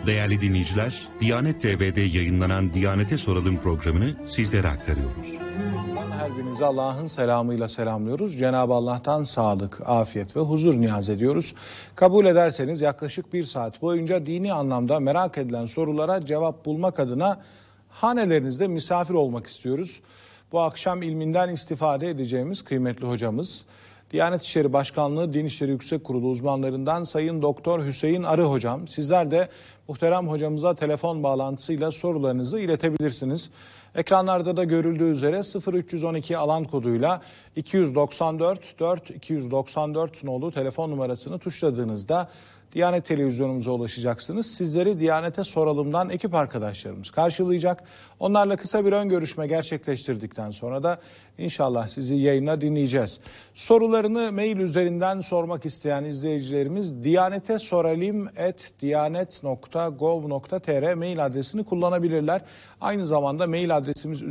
Değerli dinleyiciler, Diyanet TV'de yayınlanan Diyanet'e Soralım programını sizlere aktarıyoruz. Her birinizi Allah'ın selamıyla selamlıyoruz. Cenab-ı Allah'tan sağlık, afiyet ve huzur niyaz ediyoruz. Kabul ederseniz yaklaşık bir saat boyunca dini anlamda merak edilen sorulara cevap bulmak adına hanelerinizde misafir olmak istiyoruz. Bu akşam ilminden istifade edeceğimiz kıymetli hocamız, Diyanet İşleri Başkanlığı Din İşleri Yüksek Kurulu uzmanlarından Sayın Doktor Hüseyin Arı hocam. Sizler de muhterem hocamıza telefon bağlantısıyla sorularınızı iletebilirsiniz. Ekranlarda da görüldüğü üzere 0312 alan koduyla 294 4 294 nolu telefon numarasını tuşladığınızda Diyanet televizyonumuza ulaşacaksınız. Sizleri Diyanet'e Soralım'dan ekip arkadaşlarımız karşılayacak. Onlarla kısa bir ön görüşme gerçekleştirdikten sonra da inşallah sizi yayına dinleyeceğiz. Sorularını mail üzerinden sormak isteyen izleyicilerimiz diyanetesoralim@diyanet.gov.tr mail adresini kullanabilirler. Aynı zamanda mail adresimiz